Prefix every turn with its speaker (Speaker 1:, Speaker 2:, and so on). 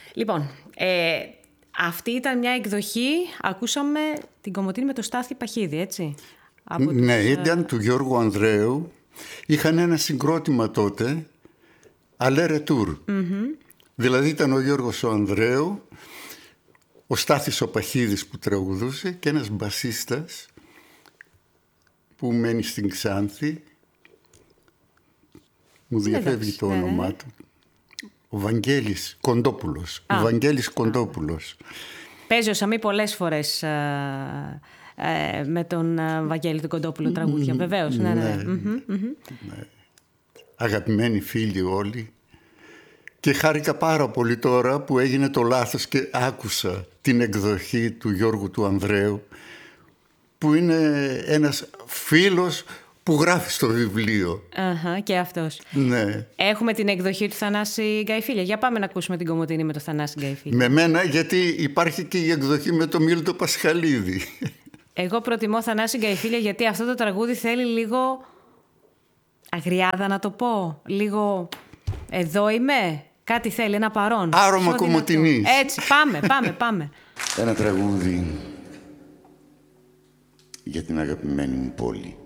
Speaker 1: Λοιπόν, αυτή ήταν μια εκδοχή, ακούσαμε την Κομοτηνή με το Στάθη Παχίδη, έτσι.
Speaker 2: Ναι, ήταν του Γιώργου Ανδρέου. Είχαν ένα συγκρότημα τότε, Aller Retour. Δηλαδή ήταν ο Γιώργος ο Ανδρέου, ο Στάθης ο Παχίδης που τραγουδούσε και ένας μπασίστας που μένει στην Ξάνθη. Μου διαφεύγει το όνομά του. Ο Βαγγέλης Κοντόπουλος. Ο Βαγγέλης Κοντόπουλος.
Speaker 1: Παίζει ο Σαμί πολλές φορές με τον Βαγγέλη του Κοντόπουλου τραγούδια, βεβαίως. Ναι.
Speaker 2: Αγαπημένοι φίλοι όλοι. Και χάρηκα πάρα πολύ τώρα που έγινε το λάθος και άκουσα την εκδοχή του Γιώργου του Ανδρέου, που είναι ένας φίλος που γράφει στο βιβλίο.
Speaker 1: Και αυτός.
Speaker 2: Ναι.
Speaker 1: Έχουμε την εκδοχή του Θανάση Γκαϊφίλια. Για πάμε να ακούσουμε την Κομοτηνή με το Θανάση Γκαϊφίλια.
Speaker 2: Με μένα, γιατί υπάρχει και η εκδοχή με το Μίλτο Πασχαλίδη.
Speaker 1: Εγώ προτιμώ Θανάση Γκαϊφίλια, γιατί αυτό το τραγούδι θέλει λίγο αγριάδα, να το πω. Λίγο εδώ είμαι. Κάτι θέλει, ένα παρόν.
Speaker 2: Άρωμα Κομοτηνής.
Speaker 1: Έτσι, πάμε.
Speaker 3: Ένα τραγούδι για την αγαπημένη μου πόλη.